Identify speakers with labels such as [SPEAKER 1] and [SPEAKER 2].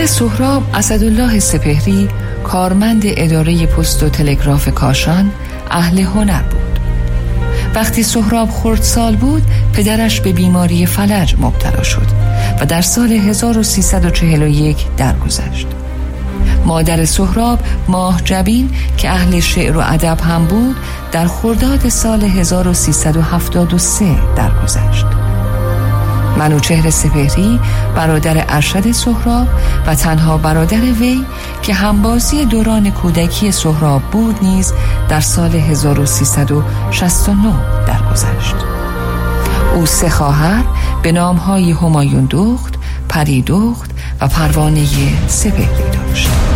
[SPEAKER 1] پدر سهراب، اسدالله سپهری، کارمند اداره پست و تلگراف کاشان، اهل هنر بود. وقتی سهراب خردسال بود، پدرش به بیماری فلج مبتلا شد و در سال 1341 درگذشت. مادر سهراب، ماه جبین، که اهل شعر و ادب هم بود، در خرداد سال 1373 درگذشت. منوچهر سپهری، برادر ارشد سهراب و تنها برادر وی که همبازی دوران کودکی سهراب بود، نیز در سال 1369 درگذشت. او 3 خواهر به نام‌های همایون دخت، پری دخت و پروانه سپهری داشت.